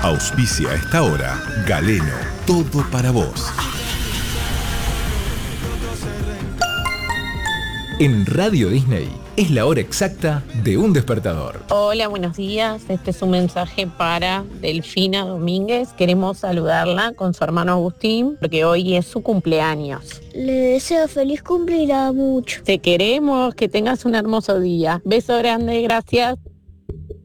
Auspicia a esta hora Galeno, todo para vos. En Radio Disney es la hora exacta de un despertador. Hola, buenos días. Este es un mensaje para Delfina Domínguez. Queremos saludarla con su hermano Agustín porque hoy es su cumpleaños. Le deseo feliz cumple y la amo mucho. Te queremos, que tengas un hermoso día. Beso grande, gracias.